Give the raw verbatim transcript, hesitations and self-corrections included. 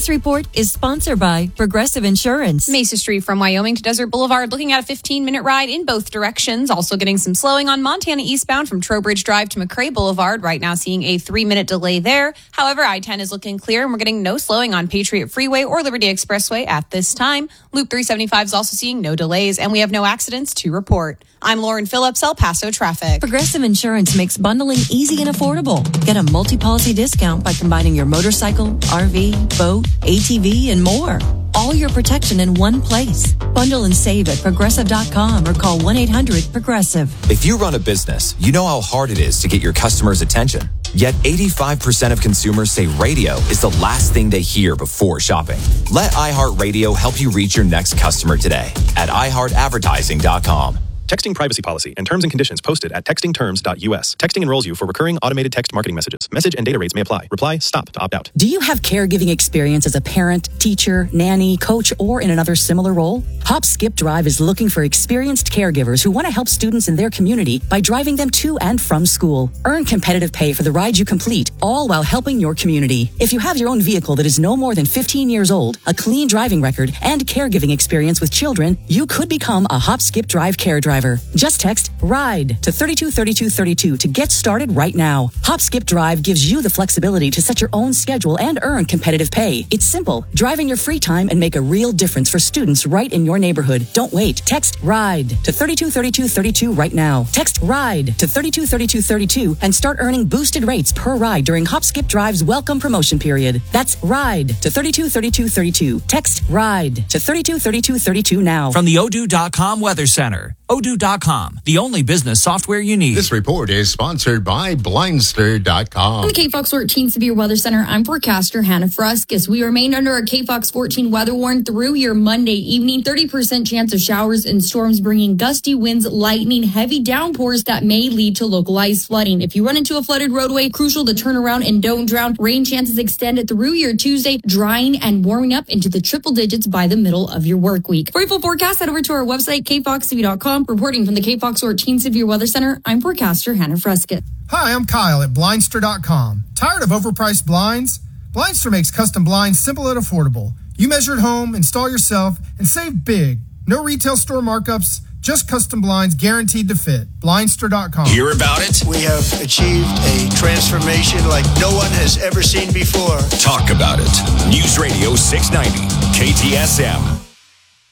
This report is sponsored by Progressive Insurance. Mesa Street from Wyoming to Desert Boulevard, looking at a fifteen-minute ride in both directions. Also getting some slowing on Montana eastbound from Trowbridge Drive to McCrae Boulevard. Right now seeing a three-minute delay there. However, I ten is looking clear, and we're getting no slowing on Patriot Freeway or Liberty Expressway at this time. Loop three seventy-five is also seeing no delays, and we have no accidents to report. I'm Lauren Phillips, El Paso Traffic. Progressive Insurance makes bundling easy and affordable. Get a multi-policy discount by combining your motorcycle, R V, boat, A T V, and more. All your protection in one place. Bundle and save at progressive dot com or call one eight hundred progressive. If you run a business, you know how hard it is to get your customers' attention. Yet eighty-five percent of consumers say radio is the last thing they hear before shopping. Let iHeartRadio help you reach your next customer today at i heart advertising dot com. Texting privacy policy and terms and conditions posted at texting terms dot u s. Texting enrolls you for recurring automated text marketing messages. Message and data rates may apply. Reply STOP to opt out. Do you have caregiving experience as a parent, teacher, nanny, coach, or in another similar role? Hop Skip Drive is looking for experienced caregivers who want to help students in their community by driving them to and from school. Earn competitive pay for the ride you complete, all while helping your community. If you have your own vehicle that is no more than fifteen years old, a clean driving record, and caregiving experience with children, you could become a Hop Skip Drive care driver. Just text RIDE to three two three two three two to get started right now. Hop Skip Drive gives you the flexibility to set your own schedule and earn competitive pay. It's simple. Drive in your free time and make a real difference for students right in your neighborhood. Don't wait. Text RIDE to three two three two three two right now. Text RIDE to three two three two three two and start earning boosted rates per ride during Hop Skip Drive's welcome promotion period. That's RIDE to three two three two three two. Text RIDE to three two three two three two now. From the odoo dot com Weather Center. odoo dot com, the only business software you need. This report is sponsored by blindster dot com. From the K Fox fourteen Severe Weather Center, I'm forecaster Hannah Fruskus. We remain under a K Fox fourteen weather warning through your Monday evening. thirty percent chance of showers and storms bringing gusty winds, lightning, heavy downpours that may lead to localized flooding. If you run into a flooded roadway, crucial to turn around and don't drown. Rain chances extend through your Tuesday, drying and warming up into the triple digits by the middle of your work week. For a full forecast, head over to our website, k fox t v dot com. Reporting from the K Fox fourteen Severe Weather Center, I'm forecaster Hannah Fruskus. Hi, I'm Kyle at blindster dot com. Tired of overpriced blinds? Blindster makes custom blinds simple and affordable. You measure at home, install yourself, and save big. No retail store markups, just custom blinds guaranteed to fit. blindster dot com. Hear about it? We have achieved a transformation like no one has ever seen before. Talk about it. News Radio six ninety, K T S M.